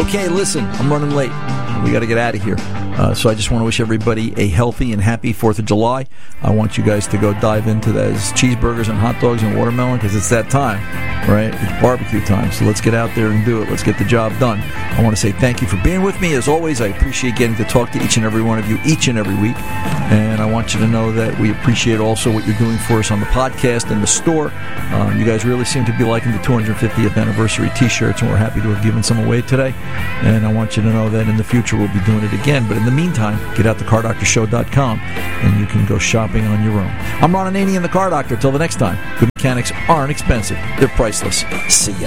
Okay, listen, I'm running late. We got to get out of here. So I just want to wish everybody a healthy and happy 4th of July. I want you guys to go dive into those cheeseburgers and hot dogs and watermelon because it's that time, right? It's barbecue time. So let's get out there and do it. Let's get the job done. I want to say thank you for being with me. As always, I appreciate getting to talk to each and every one of you each and every week. And I want you to know that we appreciate also what you're doing for us on the podcast and the store. You guys really seem to be liking the 250th anniversary T-shirts, and we're happy to have given some away today. And I want you to know that in the future we'll be doing it again. But in the meantime, get out to CarDoctorShow.com and you can go shopping on your own. I'm Ron Ananian, the Car Doctor. Till the next time, good mechanics aren't expensive. They're priceless. See ya.